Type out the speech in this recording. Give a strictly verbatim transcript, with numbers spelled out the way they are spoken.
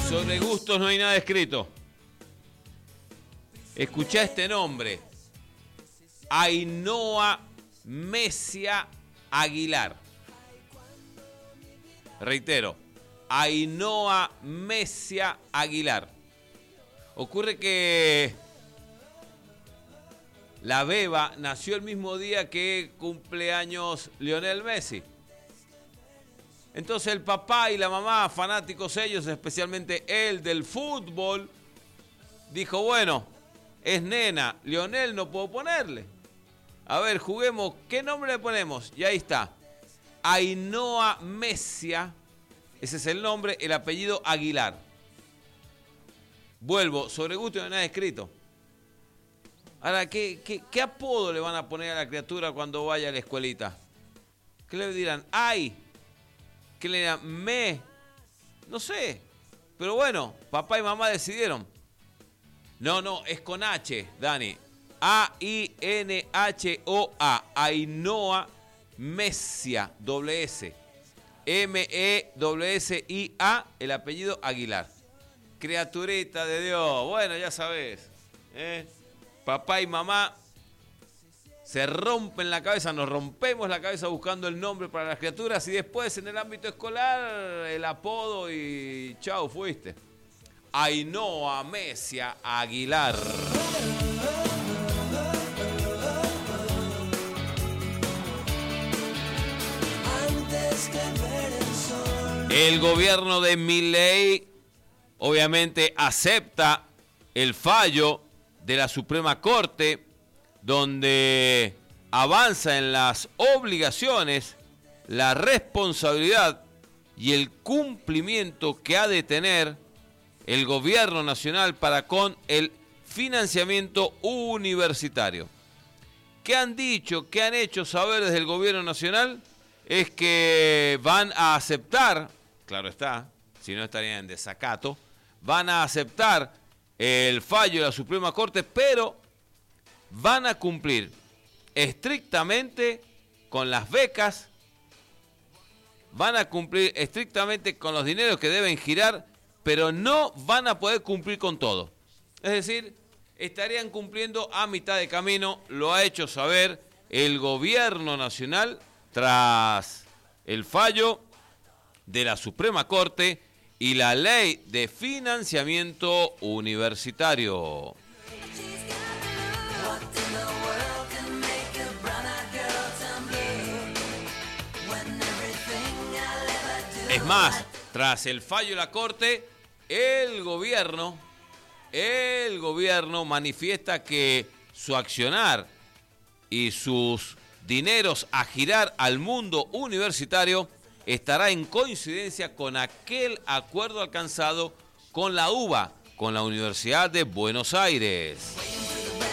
Sobre gustos no hay nada escrito. Escuchá este nombre. Ainhoa Messia Aguilar. Reitero, Ainhoa Messia Aguilar. Ocurre que la beba nació el mismo día que cumpleaños Lionel Messi. Entonces el papá y la mamá, fanáticos ellos, especialmente él del fútbol, dijo, bueno, es nena, Lionel no puedo ponerle. A ver, juguemos, ¿qué nombre le ponemos? Y ahí está. Ainhoa Messia, ese es el nombre, el apellido Aguilar. Vuelvo, sobre gusto no hay nada escrito. Ahora, ¿qué, qué, ¿qué apodo le van a poner a la criatura cuando vaya a la escuelita? ¿Qué le dirán? ¡Ay! ¿Qué le dirán? Me. No sé. Pero bueno, papá y mamá decidieron. No, no, es con H, Dani. A I N H O A. Ainhoa Messia, doble S. M E S S I A, el apellido Aguilar. Criaturita de Dios. Bueno, ya sabes. ¿eh? Papá y mamá se rompen la cabeza, nos rompemos la cabeza buscando el nombre para las criaturas y después en el ámbito escolar el apodo y chau, fuiste. Ainhoa Messia Aguilar. El gobierno de Milei obviamente acepta el fallo de la Suprema Corte, donde avanza en las obligaciones, la responsabilidad y el cumplimiento que ha de tener el gobierno nacional para con el financiamiento universitario. ¿Qué han dicho, qué han hecho saber desde el gobierno nacional? Es que van a aceptar, claro está, si no estarían en desacato, van a aceptar el fallo de la Suprema Corte, pero van a cumplir estrictamente con las becas, van a cumplir estrictamente con los dineros que deben girar, pero no van a poder cumplir con todo. Es decir, estarían cumpliendo a mitad de camino, lo ha hecho saber el gobierno nacional tras el fallo de la Suprema Corte y la ley de financiamiento universitario. Es más, tras el fallo de la Corte, el gobierno, el gobierno manifiesta que su accionar y sus dineros a girar al mundo universitario estará en coincidencia con aquel acuerdo alcanzado con la U B A, con la Universidad de Buenos Aires.